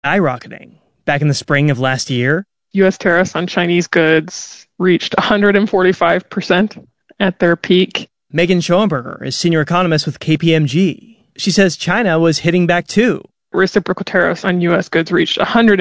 skyrocketing. Back in the spring of last year, U.S. tariffs on Chinese goods reached 145% at their peak. Megan Schoenberger is senior economist with KPMG. She says China was hitting back too. Reciprocal tariffs on U.S. goods reached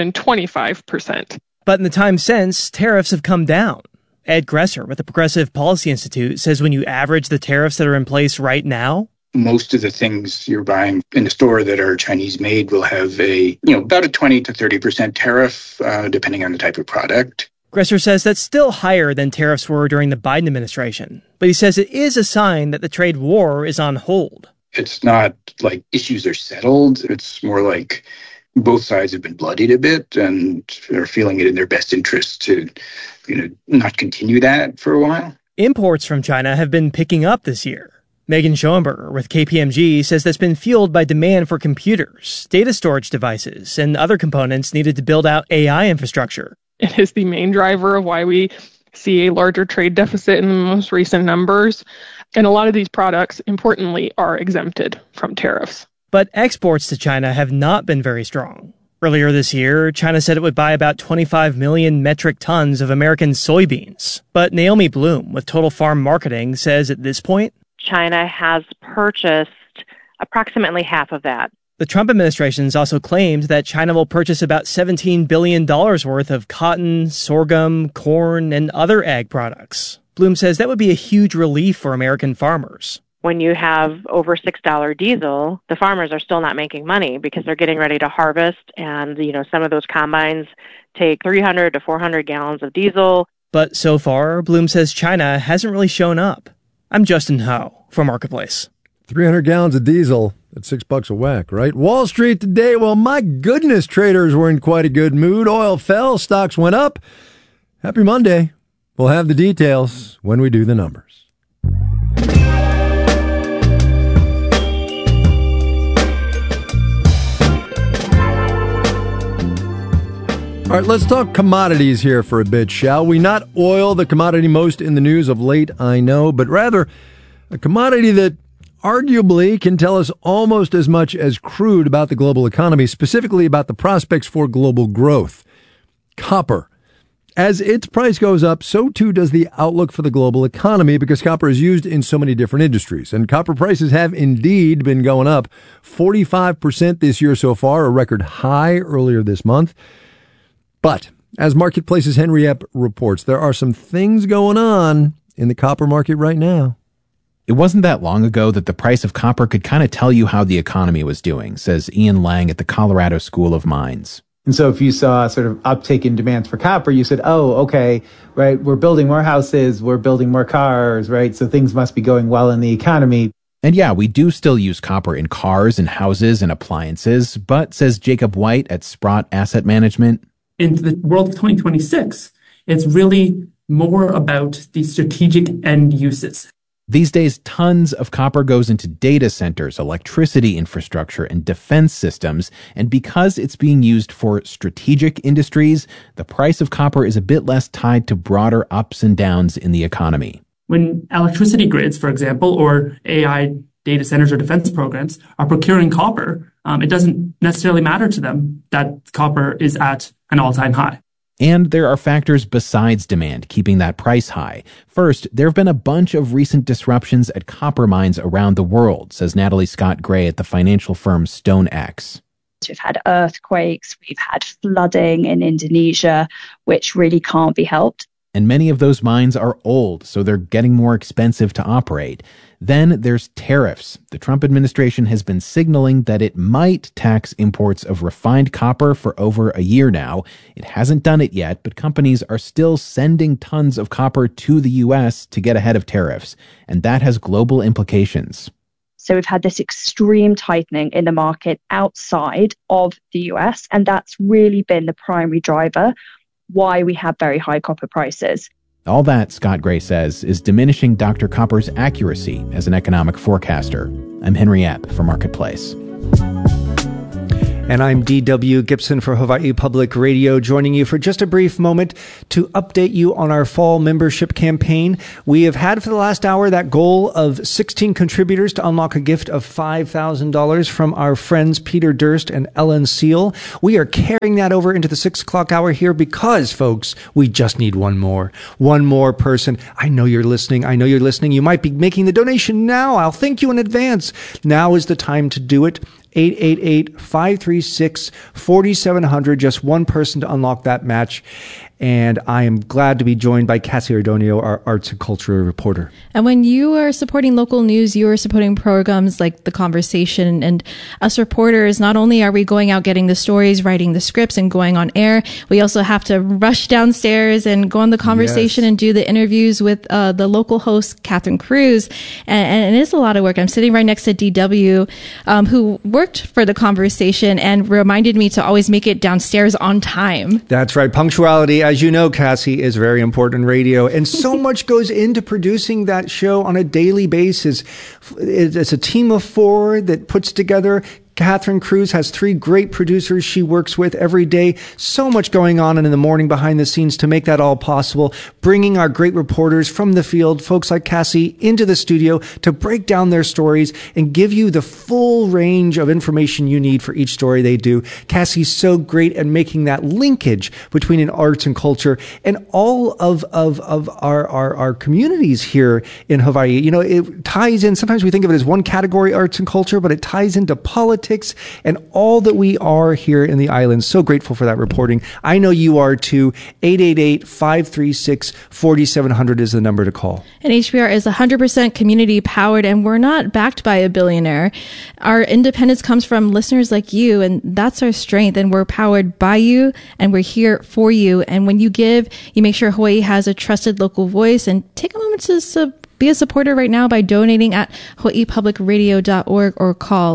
125%. But in the time since, tariffs have come down. Ed Gresser with the Progressive Policy Institute says when you average the tariffs that are in place right now, most of the things you're buying in the store that are Chinese made will have about a 20 to 30% tariff, depending on the type of product. Gresser says that's still higher than tariffs were during the Biden administration. But he says it is a sign that the trade war is on hold. It's not like issues are settled. It's more like both sides have been bloodied a bit and are feeling it in their best interest to, not continue that for a while. Imports from China have been picking up this year. Megan Schoenberger with KPMG says that's been fueled by demand for computers, data storage devices, and other components needed to build out AI infrastructure. It is the main driver of why we see a larger trade deficit in the most recent numbers. And a lot of these products, importantly, are exempted from tariffs. But exports to China have not been very strong. Earlier this year, China said it would buy about 25 million metric tons of American soybeans. But Naomi Bloom with Total Farm Marketing says at this point, China has purchased approximately half of that. The Trump administration's also claimed that China will purchase about $17 billion worth of cotton, sorghum, corn, and other ag products. Bloom says that would be a huge relief for American farmers. When you have over $6 diesel, the farmers are still not making money because they're getting ready to harvest. And, some of those combines take 300 to 400 gallons of diesel. But so far, Bloom says China hasn't really shown up. I'm Justin Ho for Marketplace. 300 gallons of diesel at $6 a whack, right? Wall Street today, well, my goodness, traders were in quite a good mood. Oil fell, stocks went up. Happy Monday. We'll have the details when we do the numbers. All right, let's talk commodities here for a bit, shall we? Not oil, the commodity most in the news of late, I know, but rather a commodity that arguably can tell us almost as much as crude about the global economy, specifically about the prospects for global growth. Copper. As its price goes up, so too does the outlook for the global economy because copper is used in so many different industries. And copper prices have indeed been going up 45% this year so far, a record high earlier this month. But as Marketplace's Henry Epp reports, there are some things going on in the copper market right now. It wasn't that long ago that the price of copper could kind of tell you how the economy was doing, says Ian Lang at the Colorado School of Mines. And so if you saw sort of uptake in demands for copper, you said, oh, okay, right, we're building more houses, we're building more cars, right? So things must be going well in the economy. And yeah, we do still use copper in cars and houses and appliances, but, says Jacob White at Sprott Asset Management, in the world of 2026, it's really more about the strategic end uses. These days, tons of copper goes into data centers, electricity infrastructure, and defense systems. And because it's being used for strategic industries, the price of copper is a bit less tied to broader ups and downs in the economy. When electricity grids, for example, or AI data centers or defense programs are procuring copper, it doesn't necessarily matter to them that copper is at an all-time high. And there are factors besides demand keeping that price high. First, there have been a bunch of recent disruptions at copper mines around the world, says Natalie Scott Gray at the financial firm StoneX. We've had earthquakes, we've had flooding in Indonesia, which really can't be helped. And many of those mines are old, so they're getting more expensive to operate. Then there's tariffs. The Trump administration has been signaling that it might tax imports of refined copper for over a year now. It hasn't done it yet, but companies are still sending tons of copper to the U.S. to get ahead of tariffs, and that has global implications. So we've had this extreme tightening in the market outside of the U.S., and that's really been the primary driver why we have very high copper prices. All that, Scott Gray says, is diminishing Dr. Copper's accuracy as an economic forecaster. I'm Henry Epp for Marketplace. And I'm D.W. Gibson for Hawaii Public Radio, joining you for just a brief moment to update you on our fall membership campaign. We have had for the last hour that goal of 16 contributors to unlock a gift of $5,000 from our friends Peter Durst and Ellen Seal. We are carrying that over into the 6 o'clock hour here because, folks, we just need one more person. I know you're listening. You might be making the donation now. I'll thank you in advance. Now is the time to do it. 888-536-4700. Just one person to unlock that match. And I am glad to be joined by Cassie Ardonio, our arts and culture reporter. And when you are supporting local news, you are supporting programs like The Conversation. And us reporters, not only are we going out getting the stories, writing the scripts, and going on air, we also have to rush downstairs and go on The Conversation and do the interviews with the local host, Catherine Cruz. And it is a lot of work. I'm sitting right next to DW, who worked for The Conversation and reminded me to always make it downstairs on time. That's right. Punctuality, as you know, Cassie, is very important in radio. And so much goes into producing that show on a daily basis. It's a team of 4 that puts together. Catherine Cruz has 3 great producers she works with every day. So much going on in the morning behind the scenes to make that all possible. Bringing our great reporters from the field, folks like Cassie, into the studio to break down their stories and give you the full range of information you need for each story they do. Cassie's so great at making that linkage between an arts and culture and all of our communities here in Hawaii. You know, it ties in. Sometimes we think of it as one category, arts and culture, but it ties into politics and all that we are here in the islands. So grateful for that reporting. I know you are too. 888-536-4700 is the number to call. And HPR is 100% community powered, and we're not backed by a billionaire. Our independence comes from listeners like you, and that's our strength. And we're powered by you, and we're here for you. And when you give, you make sure Hawaii has a trusted local voice. And take a moment to be a supporter right now by donating at hawaiipublicradio.org or call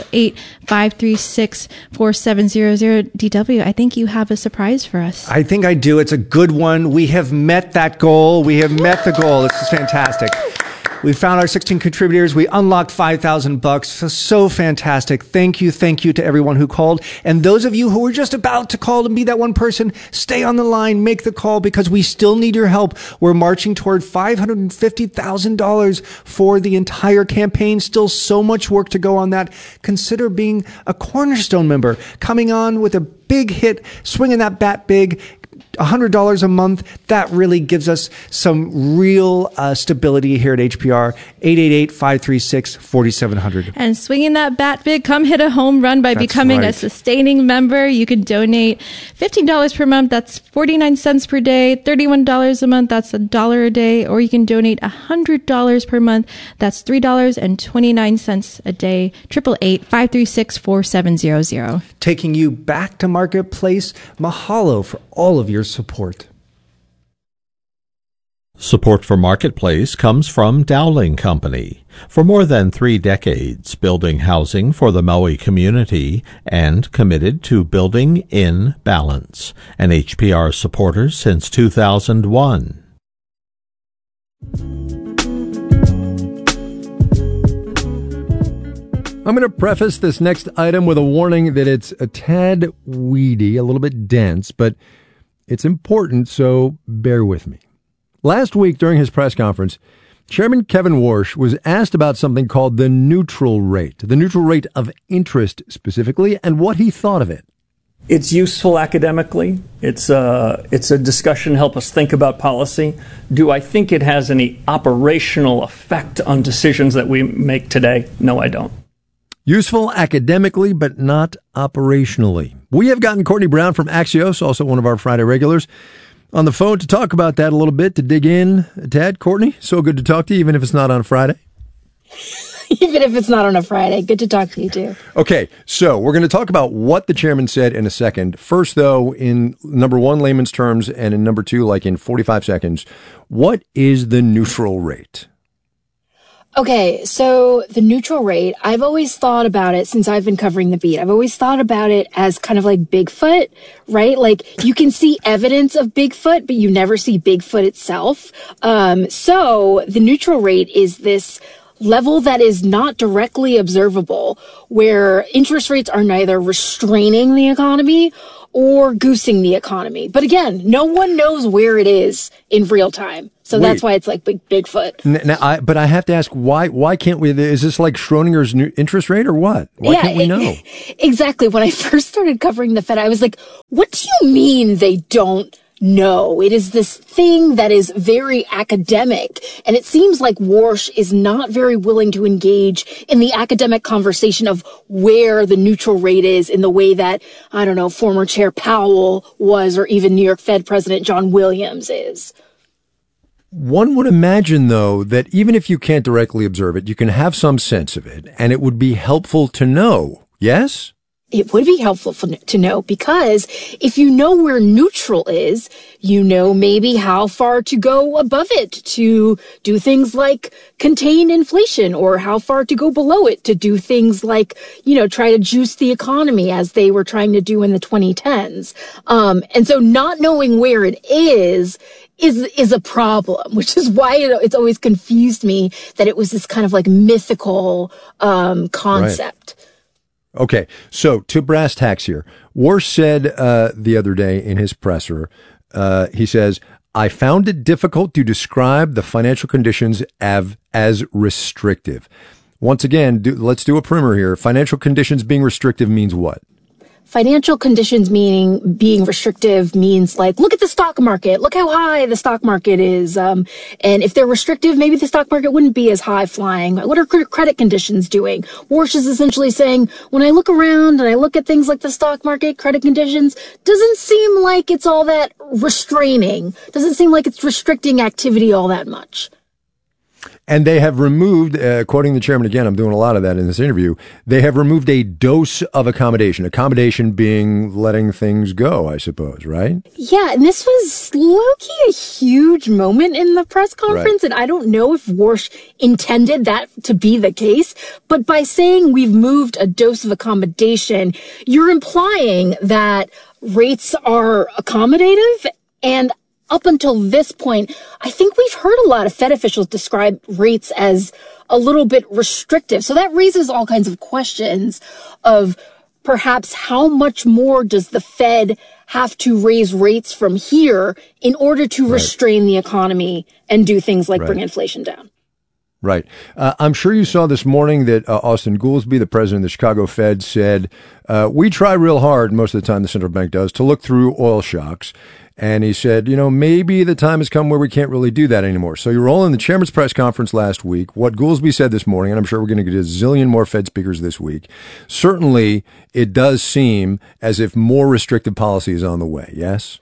888-536-4700. DW, I think you have a surprise for us. I think I do. It's a good one. We have met that goal. We have met the goal. This is fantastic. We found our 16 contributors. We unlocked $5,000. So fantastic. Thank you to everyone who called. And those of you who were just about to call and be that one person, stay on the line, make the call because we still need your help. We're marching toward $550,000 for the entire campaign. Still so much work to go on that. Consider being a Cornerstone member, coming on with a big hit, swinging that bat big. $100 a month, that really gives us some real stability here at HPR. 888-536-4700. And swinging that bat big, come hit a home run by becoming a sustaining member. You can donate $15 per month. That's 49 cents per day. $31 a month. That's $1 a day. Or you can donate $100 per month. That's $3.29 a day. 888-536-4700. Taking you back to Marketplace. Mahalo for all of your support. Support for Marketplace comes from Dowling Company. For more than 3 decades, building housing for the Maui community and committed to building in balance. An HPR supporter since 2001. I'm going to preface this next item with a warning that it's a tad weedy, a little bit dense, but it's important, so bear with me. Last week during his press conference, Chairman Kevin Warsh was asked about something called the neutral rate of interest specifically, and what he thought of it. It's useful academically. It's a discussion to help us think about policy. Do I think it has any operational effect on decisions that we make today? No, I don't. Useful academically, but not operationally. We have gotten Courtney Brown from Axios, also one of our Friday regulars, on the phone to talk about that a little bit, to dig in. Tad, Courtney, so good to talk to you, even if it's not on Friday. Even if it's not on a Friday. Good to talk to you, too. Okay, so we're going to talk about what the chairman said in a second. First, though, in number 1, layman's terms, and in number 2, like in 45 seconds, what is the neutral rate? Okay, so the neutral rate, I've always thought about it since I've been covering the beat. I've always thought about it as kind of like Bigfoot, right? Like you can see evidence of Bigfoot, but you never see Bigfoot itself. So the neutral rate is this level that is not directly observable, where interest rates are neither restraining the economy or goosing the economy. But again, no one knows where it is in real time. So that's why it's like Bigfoot. Now, but I have to ask, why can't we? Is this like Schrodinger's new interest rate or what? Why can't we know? Exactly. When I first started covering the Fed, I was like, what do you mean they don't know? It is this thing that is very academic. And it seems like Warsh is not very willing to engage in the academic conversation of where the neutral rate is in the way that, I don't know, former Chair Powell was, or even New York Fed President John Williams is. One would imagine, though, that even if you can't directly observe it, you can have some sense of it, and it would be helpful to know. Yes? It would be helpful to know, because if you know where neutral is, you know maybe how far to go above it to do things like contain inflation, or how far to go below it to do things like, try to juice the economy as they were trying to do in the 2010s. And so not knowing where it is a problem, which is why it's always confused me that it was this kind of like mythical concept. Right. Okay, so to brass tacks here. Warsh said the other day in his presser, he says, I found it difficult to describe the financial conditions as restrictive. Once again, let's do a primer here. Financial conditions being restrictive means what? Financial conditions meaning being restrictive means like, look at the stock market. Look how high the stock market is. And if they're restrictive, maybe the stock market wouldn't be as high flying. What are credit conditions doing? Warsh is essentially saying, when I look around and I look at things like the stock market, credit conditions, doesn't seem like it's all that restraining. Doesn't seem like it's restricting activity all that much. And they have removed, quoting the chairman again, I'm doing a lot of that in this interview, they have removed a dose of accommodation. Accommodation being letting things go, I suppose, right? Yeah, and this was low-key a huge moment in the press conference, right. And I don't know if Warsh intended that to be the case, but by saying we've moved a dose of accommodation, you're implying that rates are accommodative, and up until this point, I think we've heard a lot of Fed officials describe rates as a little bit restrictive. So that raises all kinds of questions of perhaps how much more does the Fed have to raise rates from here in order to restrain the economy and do things like bring inflation down. Right. I'm sure you saw this morning that Austin Goolsbee, the president of the Chicago Fed, said, we try real hard, most of the time the central bank does, to look through oil shocks. And he said, maybe the time has come where we can't really do that anymore. So you're all in the chairman's press conference last week. What Goolsbee said this morning, and I'm sure we're going to get a zillion more Fed speakers this week. Certainly, it does seem as if more restrictive policy is on the way. Yes?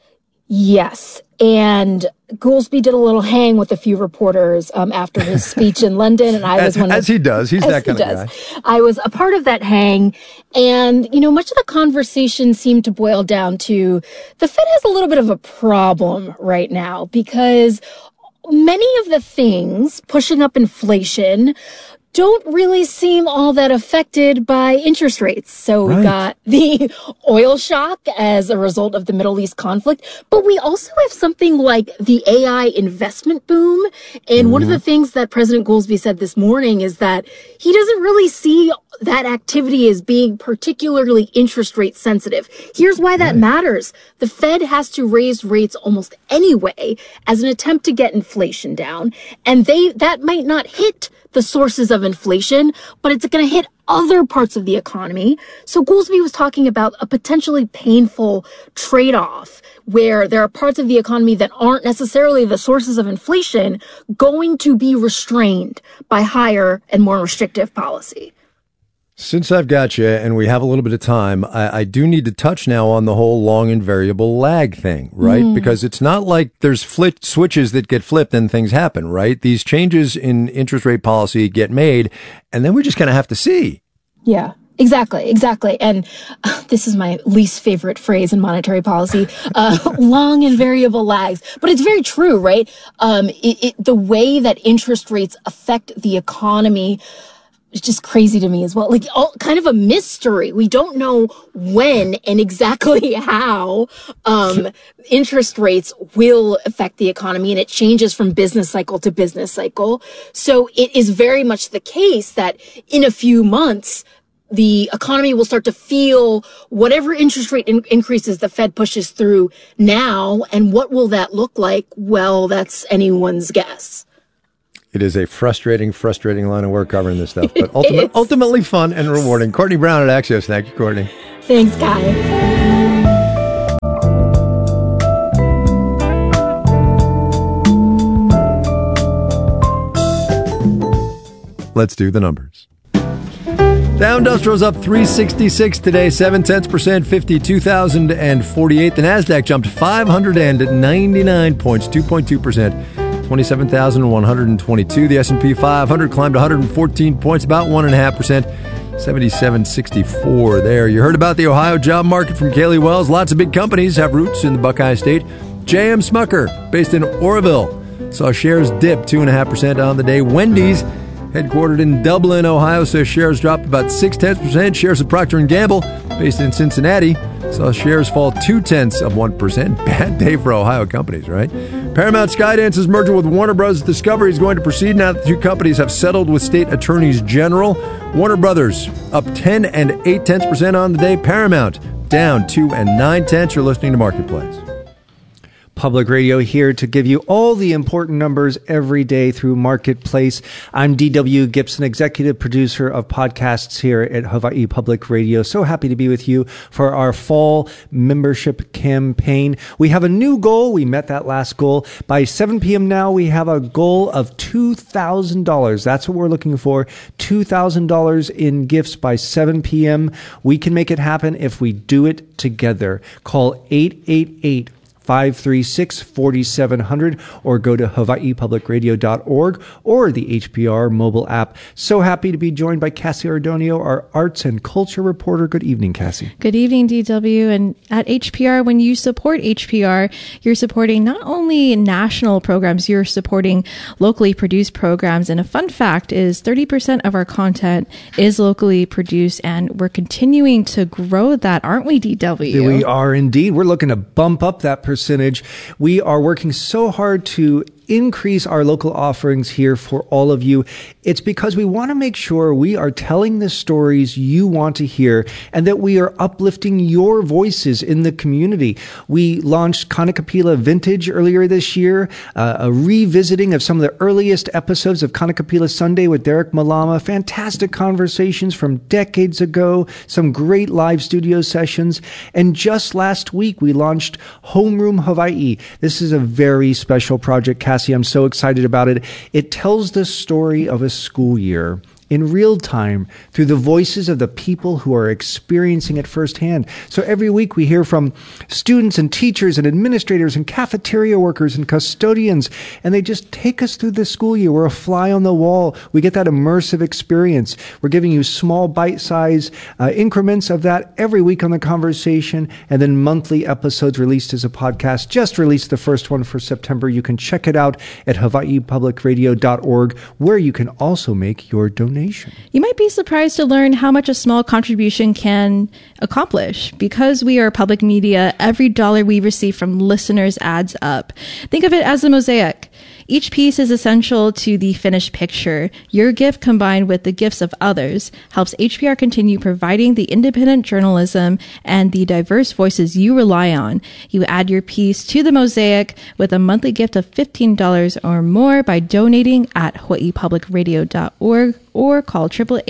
Yes. And Goolsbee did a little hang with a few reporters after his speech in London, and I was one of as he does. He's that kind of guy. I was a part of that hang, and much of the conversation seemed to boil down to the Fed has a little bit of a problem right now because many of the things pushing up inflation don't really seem all that affected by interest rates. So we got the oil shock as a result of the Middle East conflict, but we also have something like the AI investment boom. And one of the things that President Goolsbee said this morning is that he doesn't really see that activity as being particularly interest rate sensitive. Here's why that matters. The Fed has to raise rates almost anyway as an attempt to get inflation down. And that might not hit the sources of inflation, but it's going to hit other parts of the economy. So Goolsbee was talking about a potentially painful trade-off where there are parts of the economy that aren't necessarily the sources of inflation going to be restrained by higher and more restrictive policy. Since I've got you and we have a little bit of time, I do need to touch now on the whole long and variable lag thing, right? Because it's not like there's switches that get flipped and things happen, right? These changes in interest rate policy get made, and then we just kind of have to see. Yeah. Exactly. And this is my least favorite phrase in monetary policy, long and variable lags. But it's very true, right? The way that interest rates affect the economy it's just crazy to me as well. Like kind of a mystery. We don't know when and exactly how interest rates will affect the economy, and it changes from business cycle to business cycle. So it is very much the case that in a few months, the economy will start to feel whatever interest rate increases the Fed pushes through now. And what will that look like? Well, that's anyone's guess. It is a frustrating line of work covering this stuff, but ultimately fun and rewarding. Courtney Brown at Axios. Thank you, Courtney. Thanks, Kai. Let's do the numbers. Dow Industrial's up 366 today, 0.7%, 52,048. The NASDAQ jumped 599 points, 2.2%. 27,122. The S&P 500 climbed 114 points, about 1.5%, 77.64 there. You heard about the Ohio job market from Kaylee Wells. Lots of big companies have roots in the Buckeye State. J.M. Smucker, based in Oroville, saw shares dip 2.5% on the day. Wendy's, headquartered in Dublin, Ohio, says shares dropped about 0.6%. Shares of Procter & Gamble, based in Cincinnati, saw shares fall 0.2%. Bad day for Ohio companies, right? Paramount Skydance's merger with Warner Bros. Discovery is going to proceed now that the two companies have settled with state attorneys general. Warner Brothers up 10 and 0.8% on the day. Paramount down 2 and 9/10. You're listening to Marketplace. Public Radio here to give you all the important numbers every day through Marketplace. I'm D.W. Gibson, executive producer of podcasts here at Hawaii Public Radio. So happy to be with you for our fall membership campaign. We have a new goal. We met that last goal. By 7 p.m. now, we have a goal of $2,000. That's what we're looking for. $2,000 in gifts by 7 p.m. We can make it happen if we do it together. Call 888-536-4700 or go to hawaiipublicradio.org or the HPR mobile app. So happy to be joined by Cassie Ardonio, our arts and culture reporter. Good evening, Cassie. Good evening, DW. And at HPR, when you support HPR, you're supporting not only national programs, you're supporting locally produced programs. And a fun fact is 30% of our content is locally produced, and we're continuing to grow that, aren't we, DW? We are indeed. We're looking to bump up that percentage. We are working so hard to increase our local offerings here for all of you. It's because we want to make sure we are telling the stories you want to hear and that we are uplifting your voices in the community. We launched Kanakapila Vintage earlier this year, a revisiting of some of the earliest episodes of Kanakapila Sunday with Derek Malama. Fantastic conversations from decades ago, some great live studio sessions. And just last week, we launched Homeroom Hawaii. This is a very special project, Cassie. I'm so excited about it. It tells the story of a school year in real time through the voices of the people who are experiencing it firsthand. So every week we hear from students and teachers and administrators and cafeteria workers and custodians, and they just take us through the school year. We're a fly on the wall. We get that immersive experience. We're giving you small bite-sized increments of that every week on The Conversation, and then monthly episodes released as a podcast. Just released the first one for September. You can check it out at hawaiipublicradio.org, where you can also make your donation. You might be surprised to learn how much a small contribution can accomplish. Because we are public media, every dollar we receive from listeners adds up. Think of it as a mosaic. Each piece is essential to the finished picture. Your gift, combined with the gifts of others, helps HPR continue providing the independent journalism and the diverse voices you rely on. You add your piece to the mosaic with a monthly gift of $15 or more by donating at hawaiipublicradio.org or call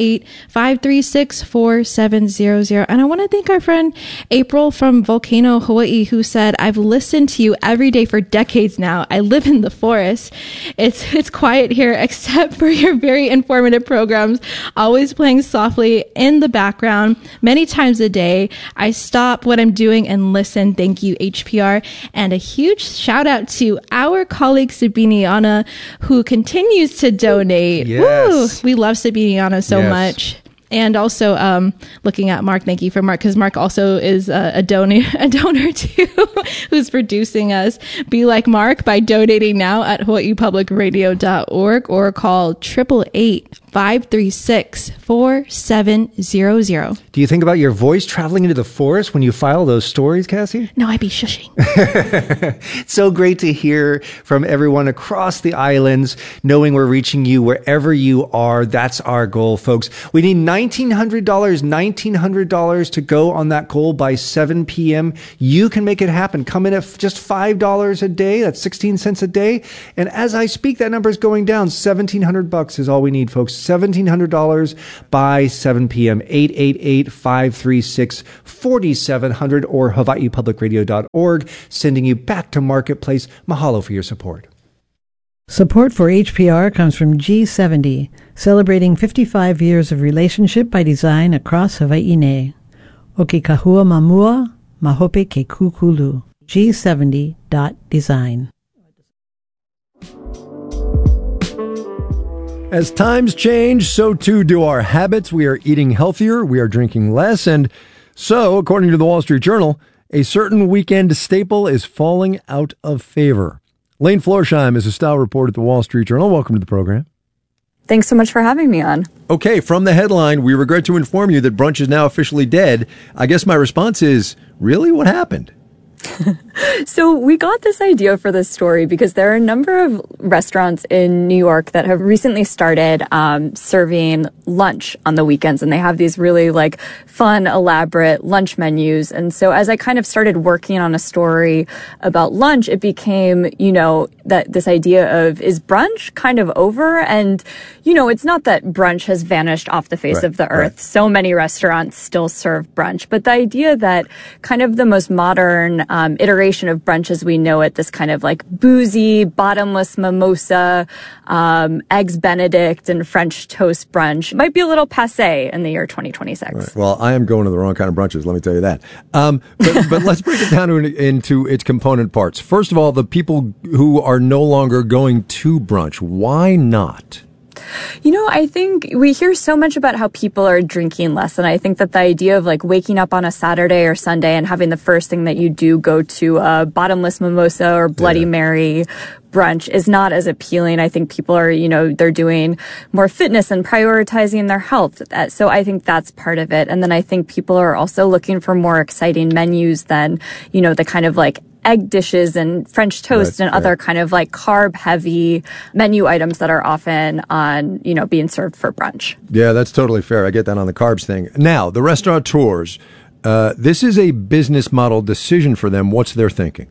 888-536-4700. And I want to thank our friend April from Volcano, Hawaii, who said, I've listened to you every day for decades now. I live in the forest. It's quiet here, except for your very informative programs, always playing softly in the background many times a day. I stop what I'm doing and listen. Thank you, HPR. And a huge shout out to our colleague Sabiniana, who continues to donate. Yes. Woo! We love Sabiniana so much. And also looking at Mark, thank you for Mark, because Mark also is a donor too, who's producing us. Be like Mark by donating now at hawaiipublicradio.org or call 888 888-536-4700. Do you think about your voice traveling into the forest when you file those stories, Cassie? No, I'd be shushing. It's so great to hear from everyone across the islands, knowing we're reaching you wherever you are. That's our goal, folks. We need $1,900 to go on that goal by 7 p.m. You can make it happen. Come in at just $5 a day. That's 16 cents a day. And as I speak, that number is going down. $1,700 is all we need, folks. $1,700 by 7 p.m. 888-536-4700 or HawaiiPublicRadio.org. Sending you back to Marketplace. Mahalo for your support. Support for HPR comes from G70, celebrating 55 years of relationship by design across Hawaii. Okikahua mamua, mahope ke kukulu. G70.design. As times change, so too do our habits. We are eating healthier, we are drinking less, and so, according to the Wall Street Journal, a certain weekend staple is falling out of favor. Lane Florsheim is a style reporter at the Wall Street Journal. Welcome to the program. Thanks so much for having me on. Okay, from the headline, we regret to inform you that brunch is now officially dead. I guess my response is, really? What happened? So we got this idea for this story because there are a number of restaurants in New York that have recently started serving lunch on the weekends, and they have these really fun, elaborate lunch menus. And so as I kind of started working on a story about lunch, it became, that this idea of, is brunch kind of over? And, it's not that brunch has vanished off the face of the earth. Right. So many restaurants still serve brunch, but the idea that kind of the most modern iteration of brunch as we know it, this kind of boozy, bottomless mimosa, eggs Benedict and French toast brunch might be a little passé in the year 2026. Right. Well, I am going to the wrong kind of brunches, let me tell you that. But let's break it down into its component parts. First of all, the people who are no longer going to brunch, why not? I think we hear so much about how people are drinking less. And I think that the idea of waking up on a Saturday or Sunday and having the first thing that you do go to a bottomless mimosa or Bloody Mary brunch is not as appealing. I think people are, they're doing more fitness and prioritizing their health. So I think that's part of it. And then I think people are also looking for more exciting menus than, the kind of egg dishes and French toast and other kind of carb heavy menu items that are often on, being served for brunch. Yeah, that's totally fair. I get that on the carbs thing. Now, the restaurateurs, this is a business model decision for them. What's their thinking?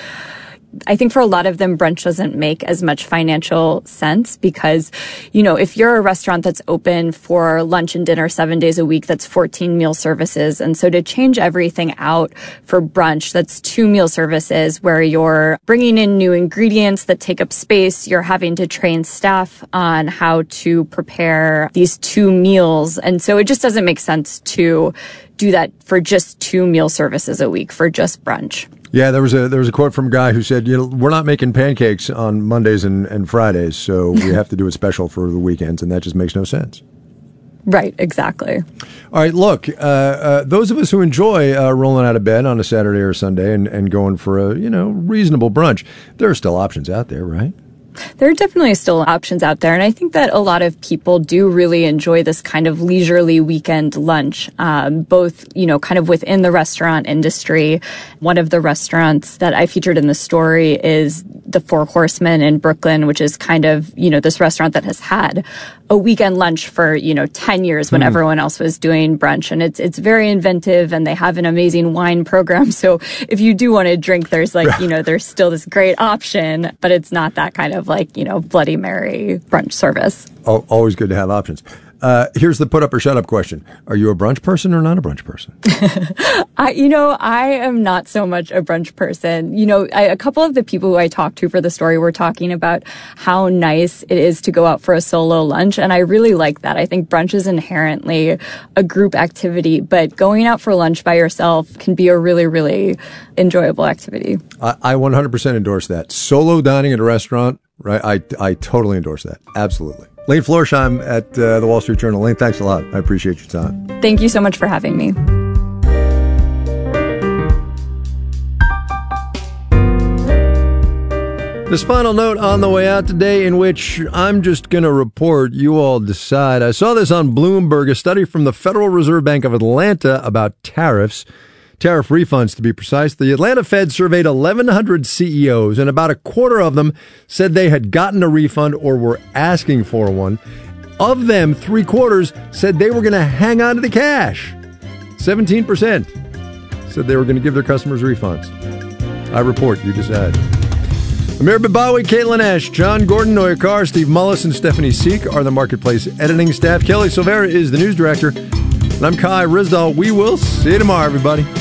I think for a lot of them, brunch doesn't make as much financial sense because, if you're a restaurant that's open for lunch and dinner 7 days a week, that's 14 meal services. And so to change everything out for brunch, that's 2 meal services where you're bringing in new ingredients that take up space. You're having to train staff on how to prepare these 2 meals. And so it just doesn't make sense to do that for just 2 meal services a week for just brunch. Yeah, there was a quote from a guy who said, we're not making pancakes on Mondays and Fridays, so we have to do it special for the weekends, and that just makes no sense. Right, exactly. All right, look, those of us who enjoy rolling out of bed on a Saturday or Sunday and going for a, reasonable brunch, there are still options out there, right? There are definitely still options out there. And I think that a lot of people do really enjoy this kind of leisurely weekend lunch, both, kind of within the restaurant industry. One of the restaurants that I featured in the story is the Four Horsemen in Brooklyn, which is kind of, this restaurant that has had a weekend lunch for, 10 years when everyone else was doing brunch. And it's very inventive and they have an amazing wine program. So if you do want to drink, there's there's still this great option, but it's not that kind of Bloody Mary brunch service. Oh, always good to have options. Here's the put up or shut up question. Are you a brunch person or not a brunch person? I am not so much a brunch person. A couple of the people who I talked to for the story were talking about how nice it is to go out for a solo lunch. And I really like that. I think brunch is inherently a group activity, but going out for lunch by yourself can be a really, really enjoyable activity. I 100% endorse that. Solo dining at a restaurant, right? I totally endorse that. Absolutely. Lane Florsheim at the Wall Street Journal. Lane, thanks a lot. I appreciate your time. Thank you so much for having me. This final note on the way out today, in which I'm just going to report, you all decide. I saw this on Bloomberg, a study from the Federal Reserve Bank of Atlanta about tariff refunds to be precise. The Atlanta Fed surveyed 1,100 CEOs, and about a quarter of them said they had gotten a refund or were asking for one. Of them, 3/4 said they were going to hang on to the cash. 17% said they were going to give their customers refunds. I report, you decide. Amir Babawi, Caitlin Ash, John Gordon, Noah Carr, Steve Mullis, and Stephanie Seek are the Marketplace editing staff. Kelly Silvera is the news director. And I'm Kai Rizdal. We will see you tomorrow, everybody.